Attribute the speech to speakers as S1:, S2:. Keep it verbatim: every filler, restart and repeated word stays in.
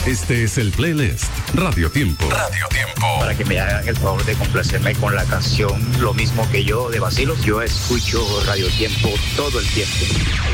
S1: Este es el playlist Radio Tiempo. Radio Tiempo.
S2: Para que me hagan el favor de complacerme con la canción Lo mismo que yo de Bacilos. Yo escucho Radio Tiempo todo el tiempo.